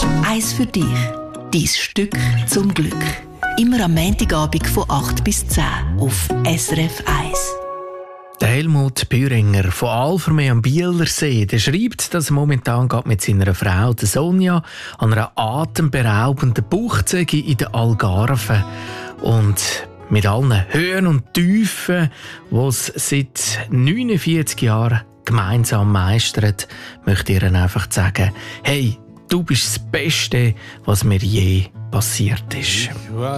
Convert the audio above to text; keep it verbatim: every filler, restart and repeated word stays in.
Eins für dich. Dein Stück zum Glück. Immer am Montagabend von acht bis zehn auf S R F eins. Der Helmut Bühringer von Alvermee am Bielersee, der schreibt, dass er momentan gerade mit seiner Frau, der Sonja, an einer atemberaubenden Bucht sei in den Algarven. Und mit allen Höhen und Tiefen, die es seit neunundvierzig Jahren gemeinsam meistert, möchte ich ihr einfach sagen, hey, du bist das Beste, was mir je passiert ist.